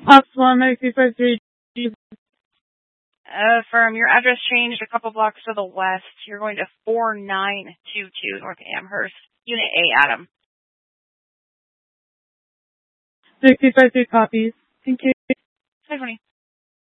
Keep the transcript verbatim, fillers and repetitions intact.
Ops one nine two five three. Affirm, your address changed a couple blocks to the west. You're going to four nine two two North Amherst, Unit A, Adam. six two five three copies. Thank you. Hi, twenty.